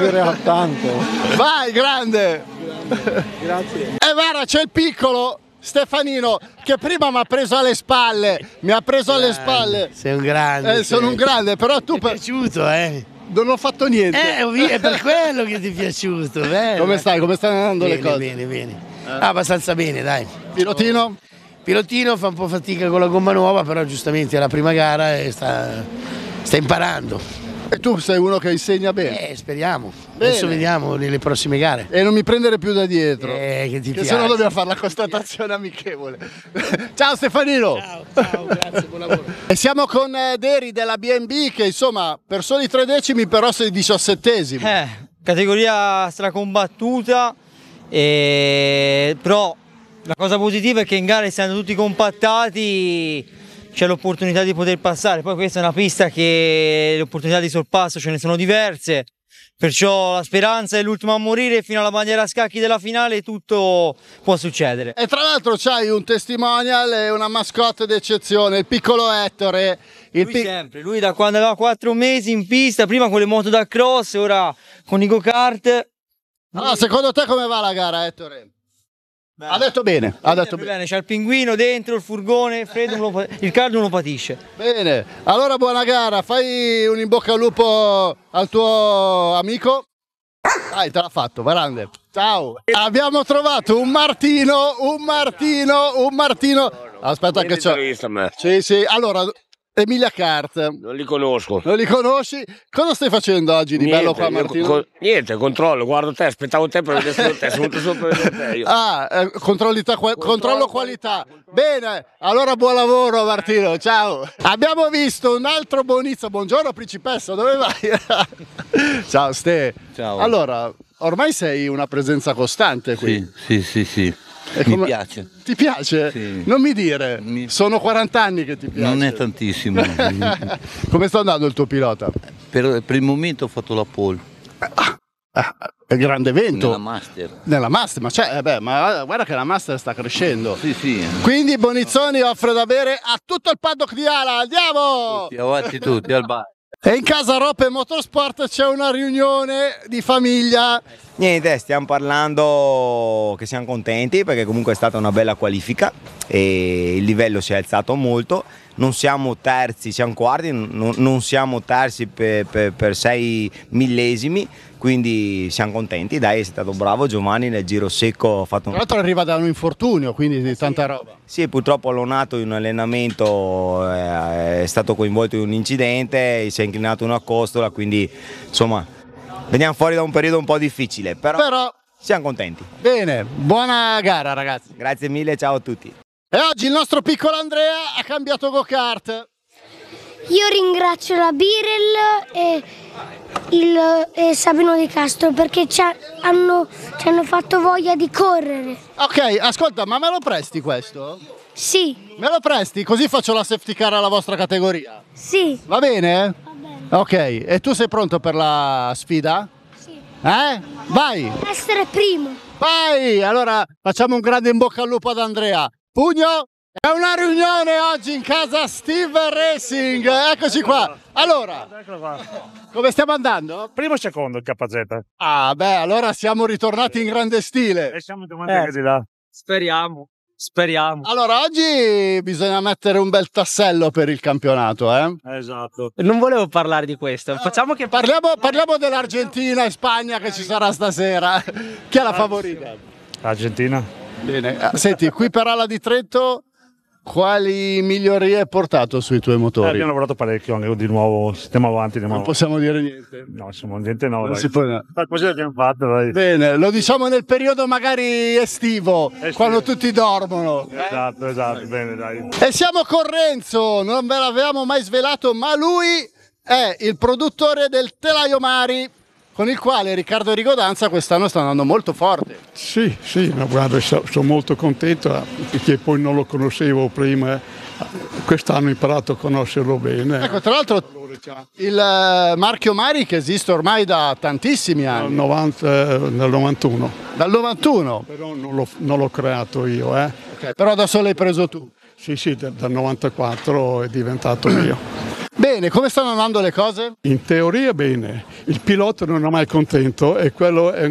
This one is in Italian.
seguirà tanto. Vai, grande! Grazie. E guarda, c'è il piccolo Stefanino che prima mi ha preso alle spalle. Sei un grande. Sono un grande, però tu... Ti è piaciuto, eh? Non ho fatto niente. È per quello che ti è piaciuto, bello. Come stai? Come stanno andando le cose? Bene. Abbastanza bene, dai. Pilotino? Pilotino fa un po' fatica con la gomma nuova, però giustamente è la prima gara e sta imparando. E tu sei uno che insegna bene? Speriamo. Bene. Adesso vediamo nelle prossime gare. E non mi prendere più da dietro. Che se no dobbiamo fare la constatazione amichevole. Ciao Stefanino. Ciao, grazie, buon lavoro. E siamo con Deri della BNB che insomma per soli 3 decimi però sei 17esimo. Categoria stracombattuta, però la cosa positiva è che in gara essendo tutti compattati c'è l'opportunità di poter passare. Poi questa è una pista che le opportunità di sorpasso ce ne sono diverse, perciò la speranza è l'ultimo a morire, fino alla bandiera a scacchi della finale tutto può succedere. E tra l'altro c'hai un testimonial e una mascotte d'eccezione, il piccolo Ettore. Lui da quando aveva 4 mesi in pista, prima con le moto da cross, ora con i go-kart. Allora, secondo te come va la gara, Ettore? Ha detto bene, C'è il pinguino dentro, il furgone, freddo, il caldo non lo patisce. Bene, allora buona gara, fai un in bocca al lupo al tuo amico. Dai, te l'ha fatto, grande. Ciao. Abbiamo trovato un Martino. Aspetta che c'è. Sì, allora Emilia Kart. Non li conosco. Non li conosci? Cosa stai facendo oggi di bello qua, Martino? Niente, controllo, guardo te, aspettavo te per vedere solo te, sono venuto solo per vedere te io. Controllo qualità. Bene, allora buon lavoro Martino, ciao. Abbiamo visto un altro Bonizza, buongiorno principessa, dove vai? Ciao Ste. Ciao. Allora, ormai sei una presenza costante qui. Sì. Mi piace. Ti piace? Sì. Non mi dire, sono 40 anni che ti piace. Non è tantissimo. Come sta andando il tuo pilota? Per il momento ho fatto la pole. È grande evento. Nella Master. ma guarda che la Master sta crescendo. Sì. Quindi Bonizzoni offre da bere a tutto il paddock di Ala. Andiamo! Avanti tutti, al bar. E in casa Roppe Motorsport c'è una riunione di famiglia. Niente, stiamo parlando che siamo contenti perché comunque è stata una bella qualifica e il livello si è alzato molto. Non siamo terzi, siamo quarti, non siamo terzi per 6 millesimi, quindi siamo contenti. Dai, è stato bravo Giovanni nel giro secco. Ha fatto Tra l'altro arriva da un infortunio, quindi di tanta roba. Sì, purtroppo Lonato in un allenamento è stato coinvolto in un incidente, si è inclinato una costola, quindi insomma veniamo fuori da un periodo un po' difficile, però siamo contenti. Bene, buona gara ragazzi. Grazie mille, ciao a tutti. E oggi il nostro piccolo Andrea ha cambiato go-kart. Io ringrazio la Birel e Sabino Di Castro perché ci hanno fatto voglia di correre. Ok, ascolta, ma me lo presti questo? Sì. Me lo presti? Così faccio la safety car alla vostra categoria? Sì. Va bene? Va bene. Ok, e tu sei pronto per la sfida? Sì. Vai! Essere primo. Vai! Allora facciamo un grande in bocca al lupo ad Andrea. Pugno! È una riunione oggi in casa Steve Racing, eccoci qua. Allora, come stiamo andando? Primo e secondo il KZ. Ah beh, allora siamo ritornati in grande stile. E siamo davanti di là. Speriamo. Allora, oggi bisogna mettere un bel tassello per il campionato, Esatto. Non volevo parlare di questo, facciamo che parliamo dell'Argentina e Spagna che ci sarà stasera. Chi è la favorita? Argentina. Bene, senti, qui per Ala di Trento quali migliorie hai portato sui tuoi motori? Abbiamo lavorato parecchio, anche di nuovo, stiamo avanti. Non possiamo dire niente. No, siamo niente no. Non si può... Così l'abbiamo fatto, dai. Bene, lo diciamo nel periodo magari estivo, quando tutti dormono. Esatto, bene, dai. E siamo con Renzo, non ve l'avevamo mai svelato, ma lui è il produttore del Telaio Mari, con il quale Riccardo Rigodanza quest'anno sta andando molto forte. Sì, ma guarda, sono molto contento perché poi non lo conoscevo prima, quest'anno ho imparato a conoscerlo bene. Ecco, tra l'altro il marchio Mari che esiste ormai da tantissimi anni. Nel 91. Dal 91? Però non l'ho creato io. Okay, però adesso l'hai preso tu. Sì, dal 94 è diventato mio. Bene, come stanno andando le cose? In teoria bene, il pilota non è mai contento e quello è